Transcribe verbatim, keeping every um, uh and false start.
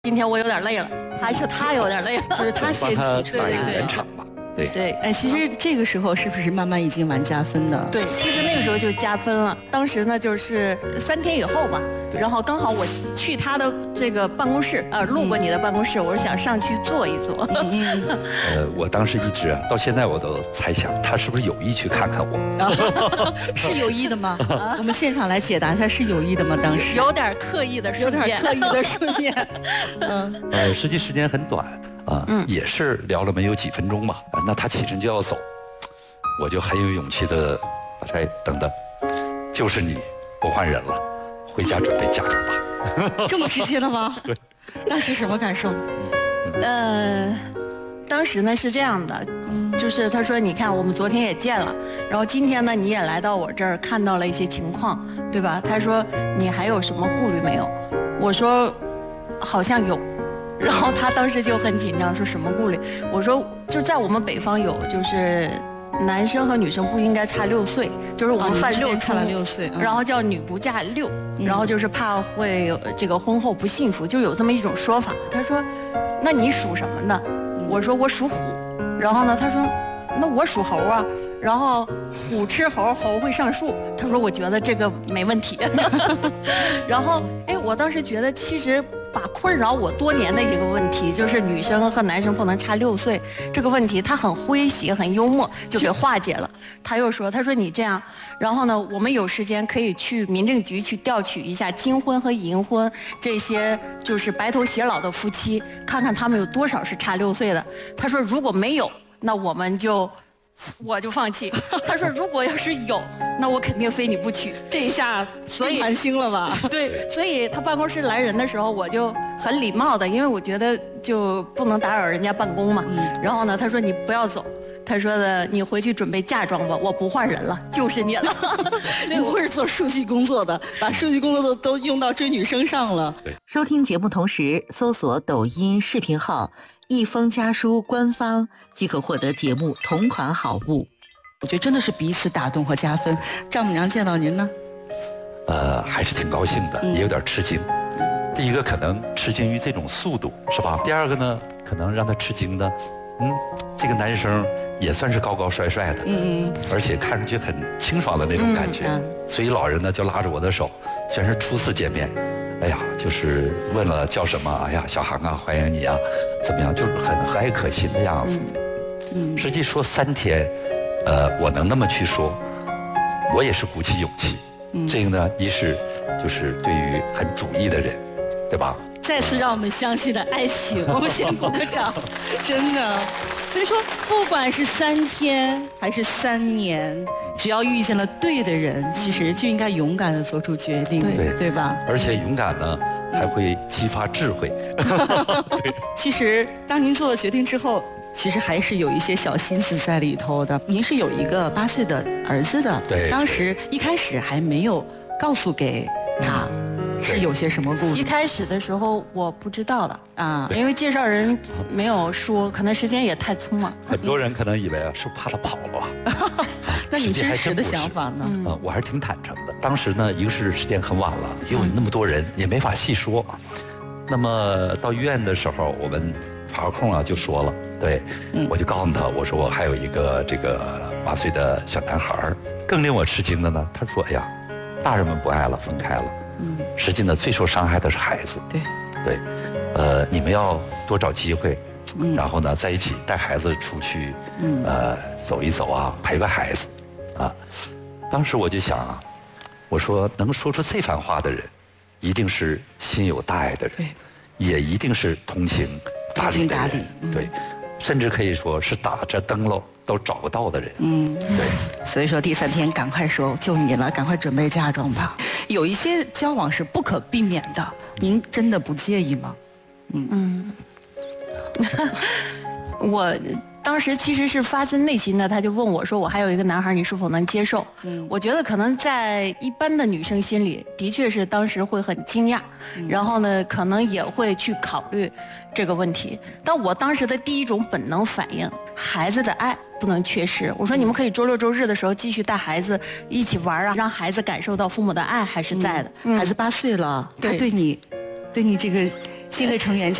今天我有点累了，还是他有点累了， 就是他先提出打一个来圆场吧。对对， 哎，其实这个时候是不是慢慢已经蛮加分的？ 对，其实那个时候就加分了。当时呢，就是三天以后吧，然后刚好我去他的这个办公室，呃，路过你的办公室，我是想上去坐一坐。 嗯， 呃，我当时一直啊，到现在我都猜想他是不是有意去看看我。 是有意的吗？我们现场来解答一下，是有意的吗？当时有点刻意的有顺便， 点刻意的顺便。嗯， 呃，实际时间很短啊， 嗯也是聊了没有几分钟吧。啊那他起身就要走，我就很有勇气的把他等等，就是你不换人了，回家准备嫁妆吧。 这么直接的吗？ 对。 当时什么感受？ 呃，当时呢是这样的，就是他说，你看我们昨天也见了，然后今天呢你也来到我这儿看到了一些情况，对吧？他说你还有什么顾虑没有？我说好像有，然后他当时就很紧张，说什么顾虑？我说就在我们北方有，就是男生和女生不应该差六岁，就是我们犯六差了六岁， 然后叫女不嫁六，然后就是怕会有这个婚后不幸福，就有这么一种说法。他说，那你属什么呢？我说我属虎，然后呢，他说，那我属猴啊。然后虎吃猴，猴会上树。他说我觉得这个没问题。然后哎，我当时觉得其实把困扰我多年的一个问题，就是女生和男生不能差六岁这个问题，他很诙谐很幽默就给化解了。他又说，他说你这样，然后呢，我们有时间可以去民政局去调取一下金婚和银婚这些就是白头偕老的夫妻，看看他们有多少是差六岁的。他说如果没有，那我们就。我就放弃。他说如果要是有，那我肯定非你不娶。 这一下所以寒心了吧？ 对，所以他办公室来人的时候，我就很礼貌的，因为我觉得就不能打扰人家办公嘛。嗯、然后呢，他说你不要走，他说的你回去准备嫁妆吧，我不换人了，就是你了。 所以我是做数据工作的，把数据工作都都用到追女生上了。 收听节目同时搜索抖音视频号一封家书官方即可获得节目同款好物。 我觉得真的是彼此打动和加分。丈母娘见到您呢？ 呃，还是挺高兴的，也有点吃惊。第一个可能吃惊于这种速度，是吧？第二个呢，可能让他吃惊的，嗯，这个男生也算是高高帅帅的，嗯嗯，而且看上去很清爽的那种感觉。嗯、所以老人呢就拉着我的手，虽然是初次见面。哎呀，就是问了叫什么？哎呀，小航啊，欢迎你啊，怎么样？就是很和蔼可亲的样子。嗯，实际说三天，呃，我能那么去说，我也是鼓起勇气。嗯，这个呢，一是就是对于很主义的人，对吧？ 再次让我们相信了爱情，我们先鼓个掌，真的。所以说，不管是三天还是三年，只要遇见了对的人，其实就应该勇敢的做出决定， 对对吧？ 而且勇敢呢，还会激发智慧。 对，其实当您做了决定之后，其实还是有一些小心思在里头的。您是有一个八岁的儿子的， 对， 当时一开始还没有告诉给他。是有些什么故事？ 一开始的时候我不知道的啊，因为介绍人没有说，可能时间也太匆忙。 很多人可能以为啊，是怕他跑了吧？ 那你真实的想法呢？ 啊，我还是挺坦诚的。当时呢，一个是时间很晚了，又有那么多人，也没法细说。那么到医院的时候，我们查空啊就说了，对，我就告诉他，我说我还有一个这个八岁的小男孩。更令我吃惊的呢，他说，哎呀，大人们不爱了，分开了。嗯，实际呢，最受伤害的是孩子。 对， 对，呃，你们要多找机会，嗯、然后呢，在一起带孩子出去，嗯、呃，走一走啊，陪陪孩子，啊。当时我就想啊，我说能说出这番话的人，一定是心有大爱的人，也一定是通情达理的人，嗯、对，甚至可以说是打着灯笼都找不到的人。嗯，对。 所以说第三天赶快说就你了，赶快准备嫁妆吧。有一些交往是不可避免的，您真的不介意吗？ 嗯嗯，我当时其实是发自内心的，他就问我说：“我还有一个男孩，你是否能接受？”嗯，我觉得可能在一般的女生心里，的确是当时会很惊讶，嗯、然后呢，可能也会去考虑这个问题。但我当时的第一种本能反应，孩子的爱不能缺失。我说你们可以周六周日的时候继续带孩子一起玩啊，让孩子感受到父母的爱还是在的。 嗯、孩子八岁了，他对你，对你这个新的成员。